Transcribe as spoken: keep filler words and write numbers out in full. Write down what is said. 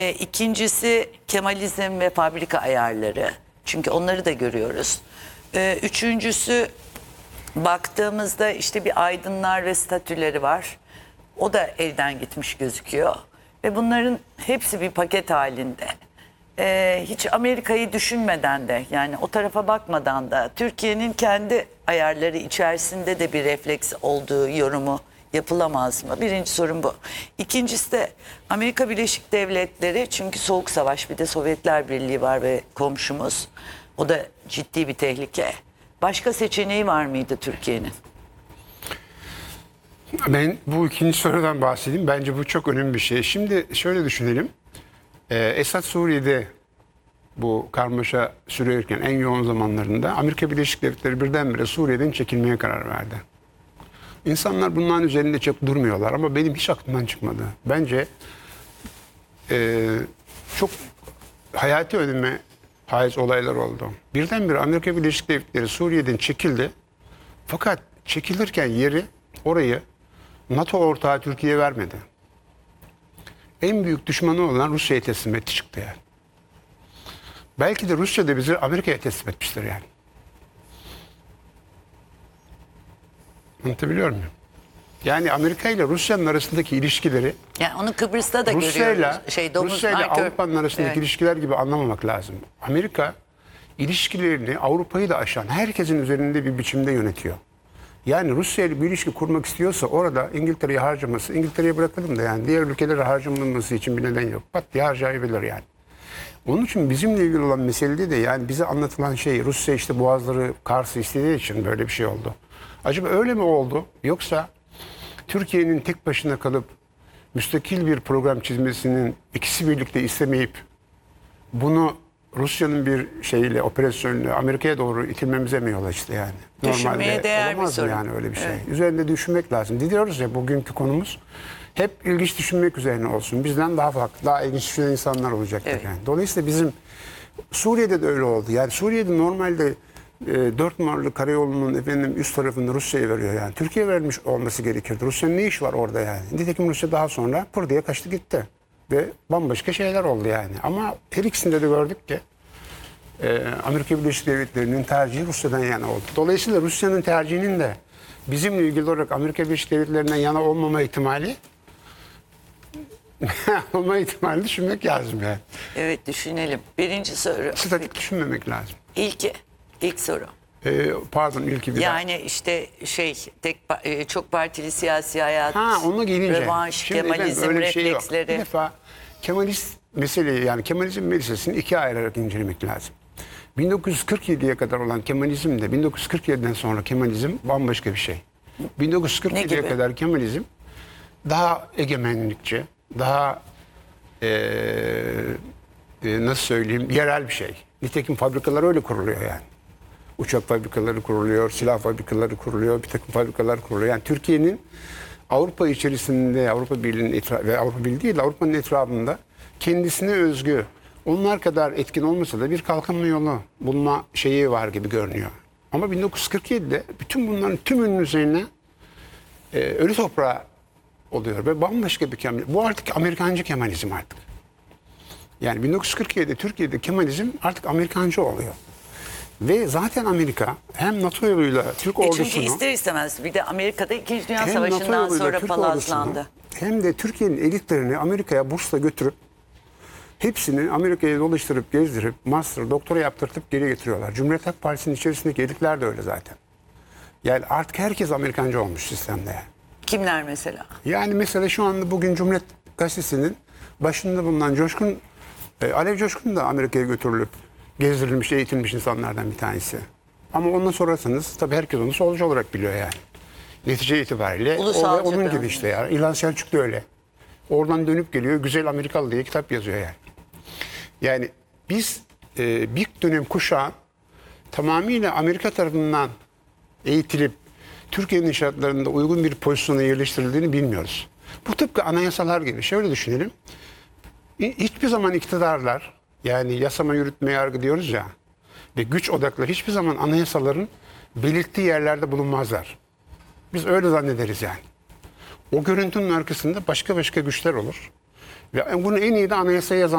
E, İkincisi Kemalizm ve fabrika ayarları. Çünkü onları da görüyoruz. E, üçüncüsü baktığımızda işte bir aydınlar ve statüleri var. O da elden gitmiş gözüküyor. Ve bunların hepsi bir paket halinde. E, hiç Amerika'yı düşünmeden de, yani o tarafa bakmadan da Türkiye'nin kendi ayarları içerisinde de bir refleks olduğu yorumu yapılamaz mı? Birinci sorun bu. İkincisi de Amerika Birleşik Devletleri, çünkü Soğuk Savaş, bir de Sovyetler Birliği var ve komşumuz. O da ciddi bir tehlike. Başka seçeneği var mıydı Türkiye'nin? Ben bu ikinci sorudan bahsedeyim. Bence bu çok önemli bir şey. Şimdi şöyle düşünelim. Ee, Esad Suriye'de bu karmaşa sürerken en yoğun zamanlarında Amerika Birleşik Devletleri birdenbire Suriye'den çekilmeye karar verdi. İnsanlar bunların üzerinde çok durmuyorlar ama benim hiç aklımdan çıkmadı. Bence e, çok hayati öneme haiz olaylar oldu. Birdenbire Amerika Birleşik Devletleri Suriye'den çekildi. Fakat çekilirken yeri, orayı NATO ortağı Türkiye'ye vermedi. En büyük düşmanı olan Rusya'ya teslim etti çıktı yani. Belki de Rusya da bizi Amerika'ya teslim etmiştir yani. Anlatabiliyor muyum? Yani Amerika ile Rusya'nın arasındaki ilişkileri Yani onu Kıbrıs'ta da Rusya ile görüyoruz. Şey, domuz, Rusya ile nankör. Avrupa'nın arasındaki Evet. ilişkiler gibi anlamamak lazım. Amerika ilişkilerini Avrupa'yı da aşan herkesin üzerinde bir biçimde yönetiyor. Yani Rusya ile bir ilişki kurmak istiyorsa orada İngiltere'yi harcaması, İngiltere'ye bırakalım da yani diğer ülkelere harcamaması için bir neden yok. Pat diye harcayabilir yani. Onun için bizimle ilgili olan meselede de yani bize anlatılan şey Rusya işte boğazları Kars'ı istediği için böyle bir şey oldu. Acaba öyle mi oldu? Yoksa Türkiye'nin tek başına kalıp müstakil bir program çizmesinin ikisi birlikte istemeyip bunu Rusya'nın bir şeyle, operasyonla Amerika'ya doğru itilmemize mi yol açtı yani? Düşünmeye değer bir olamaz mı sorun. yani öyle bir şey? Evet. Üzerinde düşünmek lazım. Diyoruz ya bugünkü konumuz hep ilginç düşünmek üzerine olsun. Bizden daha farklı, daha ilginç düşünen insanlar olacaktır Evet. yani. Dolayısıyla bizim Suriye'de de öyle oldu. Yani Suriye'de normalde e, dört numaralı karayolunun efendim üst tarafını Rusya'ya veriyor yani. Türkiye vermiş olması gerekirdi. Rusya'nın ne işi var orada yani? Nitekim Rusya daha sonra pır diye kaçtı gitti. Ve bambaşka şeyler oldu yani. Ama her ikisinde de gördük ki e, Amerika Birleşik Devletleri'nin tercihi Rusya'dan yana oldu. Dolayısıyla Rusya'nın tercihinin de bizimle ilgili olarak Amerika Birleşik Devletleri'nden yana olmama ihtimali olma ihtimali düşünmek lazım yani. Evet, düşünelim. Birinci soru. Statik düşünmemek lazım. İlki. İlk soru. Ee, pardon ilki bir Yani işte şey tek pa- e, çok partili siyasi hayat, Ha onu gelince. rövanş, Şimdi Kemalizm efendim, öyle bir şey yok. refleksleri. Bir defa Kemalist meseleyi yani Kemalizm meselesini ikiye ayırarak incelemek lazım. bin dokuz yüz kırk yediye kadar olan Kemalizm de bin dokuz yüz kırk yediden sonra Kemalizm bambaşka bir şey. bin dokuz yüz kırk yediye gibi? kadar Kemalizm daha egemenlikçi, daha eee, e, nasıl söyleyeyim yerel bir şey. Nitekim fabrikalar öyle kuruluyor yani. Uçak fabrikaları kuruluyor, silah fabrikaları kuruluyor, bir takım fabrikalar kuruluyor. Yani Türkiye'nin Avrupa içerisinde, Avrupa Birliği'nin etrafı ve Avrupa Birliği değil, Avrupa'nın etrafında kendisine özgü, onlar kadar etkin olmasa da bir kalkınma yolu bulma şeyi var gibi görünüyor. Ama bin dokuz yüz kırk yedide bütün bunların tümünün üzerine e, ölü toprağı oluyor ve bambaşka bir Kemalizm. Bu artık Amerikancı Kemalizm artık. Yani bin dokuz yüz kırk yedide Türkiye'de Kemalizm artık Amerikancı oluyor. Ve zaten Amerika hem NATO yoluyla Türk E ordusunu çünkü ister istemez bir de Amerika'da İkinci Dünya hem NATO Savaşı'ndan yoluyla sonra Türk palazlandı. ordusunu hem de Türkiye'nin elitlerini Amerika'ya bursla götürüp hepsini Amerika'ya dolaştırıp gezdirip master, doktora yaptırtıp geri getiriyorlar. Cumhuriyet Halk Partisi'nin içerisindeki elitler de öyle zaten. Yani artık herkes Amerikancı olmuş sistemde yani. Kimler mesela? Yani mesela şu anda bugün Cumhuriyet Gazetesi'nin başında bulunan Coşkun, e, Alev Coşkun da Amerika'ya götürülüp gezdirilmiş, eğitilmiş insanlardan bir tanesi. Ama ondan sorarsanız tabii herkes onu solcu olarak biliyor yani. Netice itibariyle o ve Ulusalcı onun da. gibi işte ya. İlhan Selçuk da öyle. Oradan dönüp geliyor, Güzel Amerikalı diye kitap yazıyor yani. Yani biz e, bir dönem kuşağın tamamıyla Amerika tarafından eğitilip Türkiye'nin şartlarında uygun bir pozisyona yerleştirildiğini bilmiyoruz. Bu tıpkı anayasalar gibi. Şöyle düşünelim. Hiçbir zaman iktidarlar yani yasama, yürütme, yargı diyoruz ya ve güç odakları hiçbir zaman anayasaların belirttiği yerlerde bulunmazlar. Biz öyle zannederiz yani. O görüntünün arkasında başka başka güçler olur. Ve bunu en iyi de anayasaya yazan